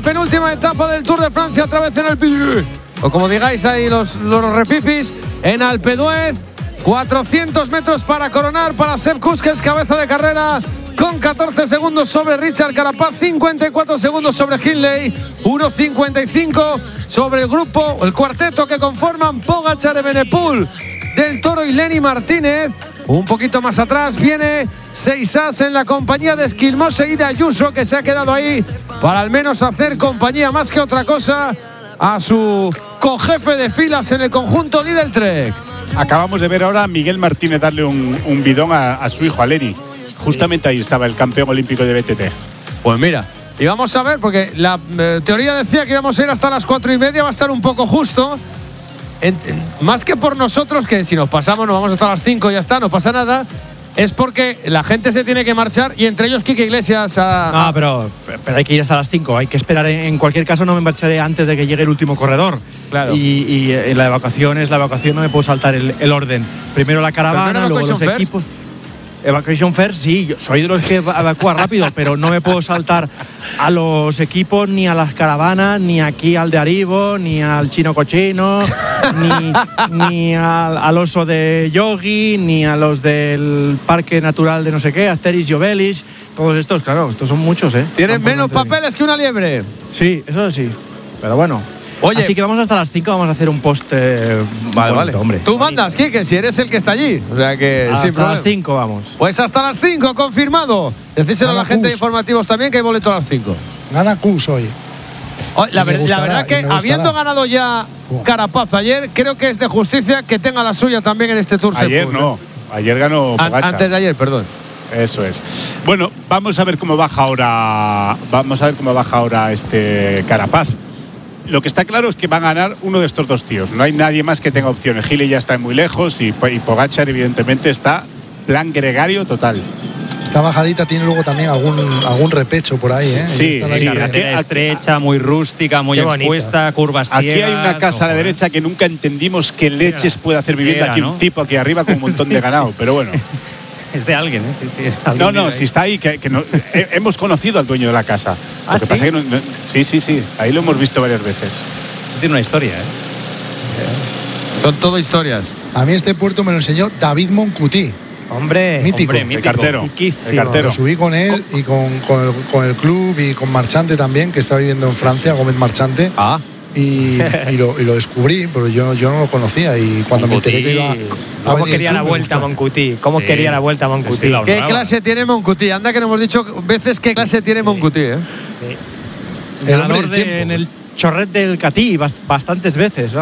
penúltima etapa del Tour de Francia, otra vez en Alpe, o como digáis ahí los repipis, en Alpe d'Huez. 400 metros para coronar para Sepp Kuss, que es cabeza de carrera, con 14 segundos sobre Richard Carapaz, 54 segundos sobre Hindley, 1.55 sobre el grupo, el cuarteto que conforman Pogačar, Evenepoel, Del Toro y Lenny Martínez. Un poquito más atrás viene Seixas en la compañía de Esquilmosa y de Ayuso, que se ha quedado ahí para al menos hacer compañía más que otra cosa a su cojefe de filas en el conjunto Lidl Trek. Acabamos de ver ahora a Miguel Martínez darle un bidón a su hijo, a Lenny. Justamente ahí estaba el campeón olímpico de BTT. Pues mira, y vamos a ver, porque la teoría decía que íbamos a ir hasta las 4:30, va a estar un poco justo. Más que por nosotros, que si nos pasamos nos vamos hasta las 5 y ya está, no pasa nada. Es porque la gente se tiene que marchar y entre ellos Quique Iglesias. No, pero hay que ir hasta las 5. Hay que esperar. En cualquier caso, no me marcharé antes de que llegue el último corredor. Claro. Y la evacuación es la evacuación, no me puedo saltar el orden. Primero la caravana, luego los equipos. Evacuation first, sí, yo soy de los que evacúa rápido, pero no me puedo saltar a los equipos, ni a las caravanas, ni aquí al de Aribo, ni al chino cochino, ni al oso de Yogi, ni a los del Parque Natural de no sé qué, Asterix y Obelix. Todos estos, claro, estos son muchos, ¿eh? Tienen menos papeles que una liebre. Sí, eso sí, pero bueno. Oye, así que vamos hasta las 5, vamos a hacer un post. Vale. Hombre. Tú mandas, Quique, si eres el que está allí. O sea que hasta las 5 vamos. Pues hasta las 5, confirmado. Decíselo a la gente de informativos también que hay boleto a las 5. Gana Kuss hoy. La verdad que habiendo ganado ya Carapaz ayer, creo que es de justicia que tenga la suya también en este Tour. Ayer no, ayer ganó Pogačar. Antes de ayer, perdón. Eso es. Bueno, vamos a ver cómo baja ahora. Carapaz. Lo que está claro es que va a ganar uno de estos dos tíos. No hay nadie más que tenga opciones. Hindley ya está muy lejos y Pogačar evidentemente está plan gregario total. Esta bajadita tiene luego también algún repecho por ahí, ¿eh? Sí, carretera estrecha, muy rústica, muy expuesta, curvas ciegas. Aquí hay una casa a la derecha que nunca entendimos qué leches puede hacer viviendo aquí, ¿no? Un tipo aquí arriba con un montón de ganado, pero bueno. Es de alguien, ¿eh? Sí, es alguien. No, si está ahí, que no, hemos conocido al dueño de la casa. Lo que pasa es que sí, ahí lo hemos visto varias veces. Tiene una historia, ¿eh? Son todo historias. A mí este puerto me lo enseñó David Moncuti. Hombre, mítico. El cartero. Lo subí con él y con el club y con Marchante también, que está viviendo en Francia, Gómez Marchante. Y lo descubrí, pero yo no lo conocía. Y cuando me enteré que iba. ¿Cómo quería la vuelta Moncuti? Quería la vuelta Moncuti? ¿Qué clase tiene Moncuti? Anda que nos hemos dicho veces qué clase tiene Moncuti, ¿eh? Sí. El ganador en el Chorret del Catí bastantes veces, ¿no?